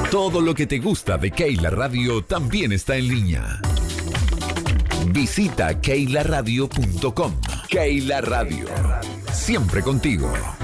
Todo lo que te gusta de Keila Radio también está en línea. Visita keilaradio.com. Keila Radio. Siempre contigo.